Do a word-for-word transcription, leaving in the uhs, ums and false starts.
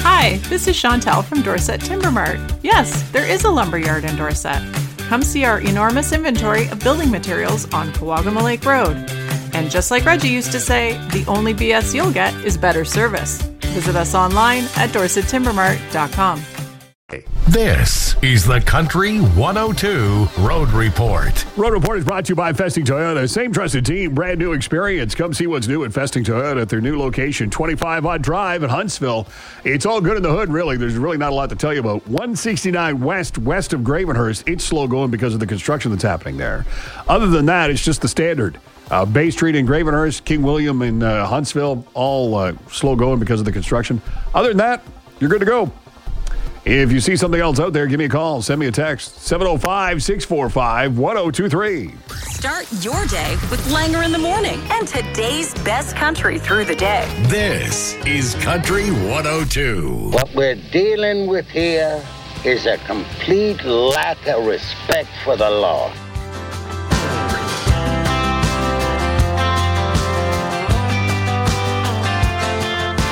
Hi, this is Chantel from Dorset Timber Mart. Yes, there is a lumberyard in Dorset. Come see our enormous inventory of building materials on Kawagama Lake Road. And just like Reggie used to say, the only B S you'll get is better service. Visit us online at dorset timber mart dot com. This is the Country one oh two Road Report. Road Report is brought to you by Festing Toyota. Same trusted team, brand new experience. Come see what's new at Festing Toyota at their new location, twenty-five on Drive in Huntsville. It's all good in the hood, really. There's really not a lot to tell you about. one sixty-nine West, west of Gravenhurst. It's slow going because of the construction that's happening there. Other than that, it's just the standard. Uh, Bay Street in Gravenhurst, King William in uh, Huntsville, all uh, slow going because of the construction. Other than that, you're good to go. If you see something else out there, give me a call. Send me a text. seven oh five, six four five, one oh two three. Start your day with Langer in the Morning and today's best country through the day. This is Country one oh two. What we're dealing with here is a complete lack of respect for the law.